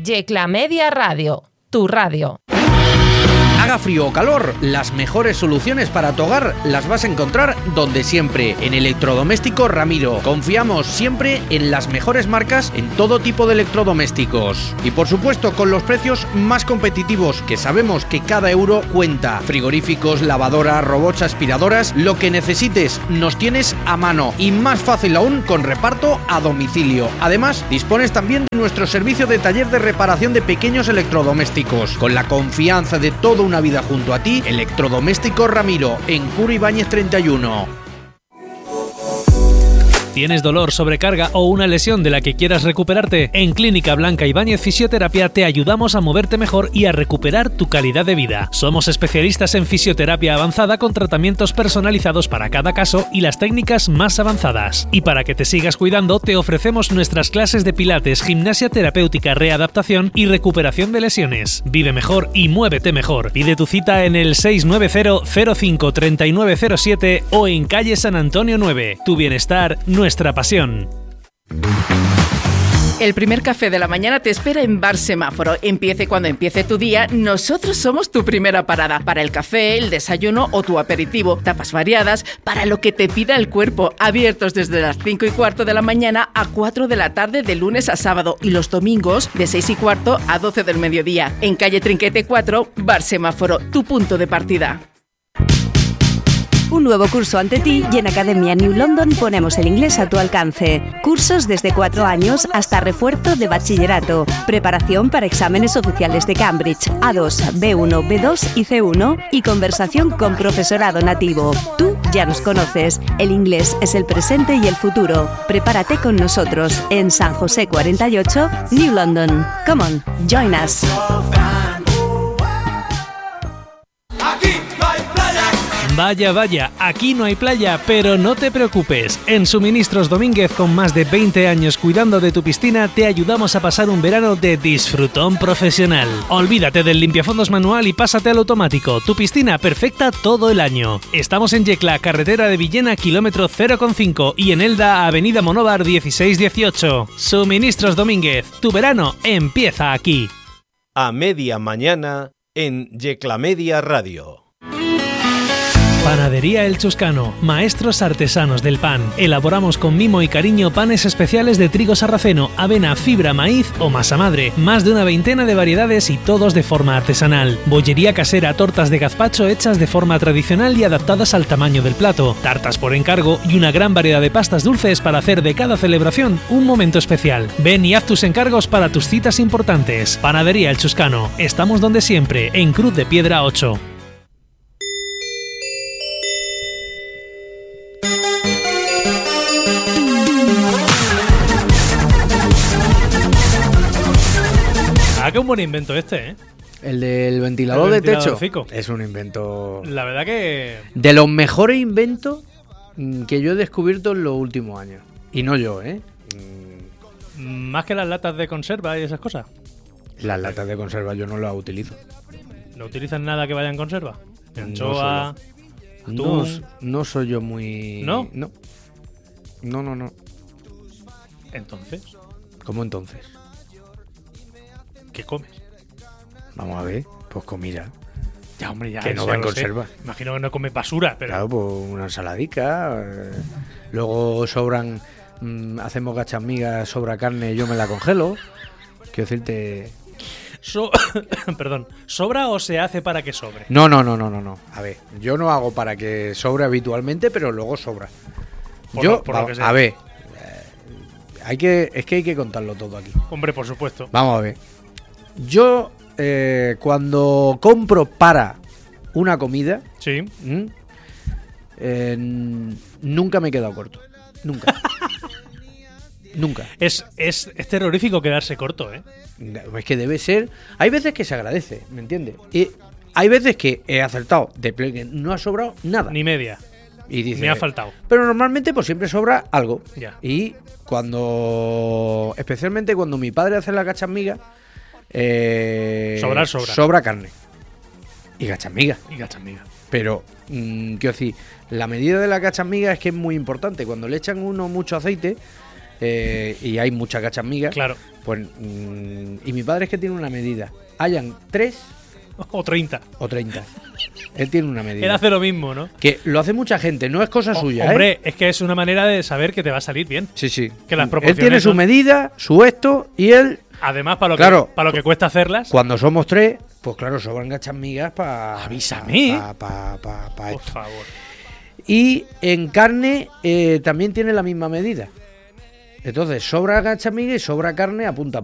Yecla Media Radio, tu radio. Haga frío o calor, las mejores soluciones para tu hogar las vas a encontrar donde siempre, en Electrodoméstico Ramiro. Confiamos siempre en las mejores marcas en todo tipo de electrodomésticos. Y por supuesto con los precios más competitivos, que sabemos que cada euro cuenta. Frigoríficos, lavadoras, robots aspiradoras, lo que necesites nos tienes a mano. Y más fácil aún con reparto a domicilio. Además, dispones también de nuestro servicio de taller de reparación de pequeños electrodomésticos. Con la confianza de todo una vida junto a ti, Electrodoméstico Ramiro, en Curo Ibáñez 31. ¿Tienes dolor, sobrecarga o una lesión de la que quieras recuperarte? En Clínica Blanca Ibáñez Fisioterapia te ayudamos a moverte mejor y a recuperar tu calidad de vida. Somos especialistas en fisioterapia avanzada con tratamientos personalizados para cada caso y las técnicas más avanzadas. Y para que te sigas cuidando, te ofrecemos nuestras clases de pilates, gimnasia terapéutica, readaptación y recuperación de lesiones. Vive mejor y muévete mejor. Pide tu cita en el 690 05 3907 o en calle San Antonio 9. Tu bienestar, nuestra pasión. El primer café de la mañana te espera en Bar Semáforo. Empiece cuando empiece tu día, nosotros somos tu primera parada. Para el café, el desayuno o tu aperitivo. Tapas variadas para lo que te pida el cuerpo. Abiertos desde las 5:15 de la mañana a 4 de la tarde de lunes a sábado. Y los domingos de 6:15 a 12 del mediodía. En calle Trinquete 4, Bar Semáforo, tu punto de partida. Un nuevo curso ante ti y en Academia New London ponemos el inglés a tu alcance. Cursos desde 4 años hasta refuerzo de bachillerato. Preparación para exámenes oficiales de Cambridge, A2, B1, B2 y C1 y conversación con profesorado nativo. Tú ya nos conoces. El inglés es el presente y el futuro. Prepárate con nosotros en San José 48, New London. Come on, join us. Vaya, vaya, aquí no hay playa, pero no te preocupes. En Suministros Domínguez, con más de 20 años cuidando de tu piscina, te ayudamos a pasar un verano de disfrutón profesional. Olvídate del limpiafondos manual y pásate al automático. Tu piscina perfecta todo el año. Estamos en Yecla, carretera de Villena, kilómetro 0,5 y en Elda, avenida Monóvar 1618. Suministros Domínguez, tu verano empieza aquí. A media mañana en Yecla Media Radio. Panadería El Chuscano, maestros artesanos del pan. Elaboramos con mimo y cariño panes especiales de trigo sarraceno, avena, fibra, maíz o masa madre. Más de una veintena de variedades y todos de forma artesanal. Bollería casera, tortas de gazpacho hechas de forma tradicional y adaptadas al tamaño del plato. Tartas por encargo y una gran variedad de pastas dulces para hacer de cada celebración un momento especial. Ven y haz tus encargos para tus citas importantes. Panadería El Chuscano. Estamos donde siempre, en Cruz de Piedra 8. Qué un buen invento este, ¿eh? El del ventilador de techo fico. Es un invento... La verdad que... De los mejores inventos que yo he descubierto en los últimos años. Y no yo, ¿eh? Más que las latas de conserva y esas cosas. Las latas de conserva yo no las utilizo. ¿No utilizan nada que vaya en conserva? Anchoa, atún... No soy yo muy... ¿No? No. ¿Entonces? ¿Cómo entonces? ¿Qué comes? Vamos a ver, pues comida. Ya, hombre, ya. Que no va en conserva. Imagino que no comes basura, pero... Claro, pues una ensaladica. Luego sobran... hacemos gachamigas, sobra carne, yo me la congelo. Quiero decirte... Perdón, ¿sobra o se hace para que sobre? No. A ver, yo no hago para que sobre habitualmente, pero luego sobra. Por lo que sea. A ver, hay que contarlo todo aquí. Hombre, por supuesto. Vamos a ver. Yo, cuando compro para una comida, sí, nunca me he quedado corto. Nunca. Nunca. Es terrorífico quedarse corto, ¿eh? Es que debe ser... Hay veces que se agradece, ¿me entiendes? Y hay veces que he acertado que no ha sobrado nada. Ni media. Y dice, me ha faltado. Pero normalmente pues siempre sobra algo. Ya. Y especialmente cuando mi padre hace la cachamiga, sobra carne. Y gachamiga. Pero, quiero decir, la medida de la cachamiga es que es muy importante. Cuando le echan uno mucho aceite, y hay muchas gachas migas. Claro. Pues, y mi padre es que tiene una medida. Hayan 3 O 30. o 30. Él tiene una medida. Él hace lo mismo, ¿no? Que lo hace mucha gente, no es cosa suya, Hombre, es que es una manera de saber que te va a salir bien. Sí, sí. Que las Él proporciones tiene su son- medida, su esto, y él, Además, para lo que cuesta hacerlas. cuando somos 3, pues claro, sobran gachas migas para... Avísame. Para Por favor. Y en carne también tiene la misma medida. Entonces, sobra gachas migas y sobra carne a punta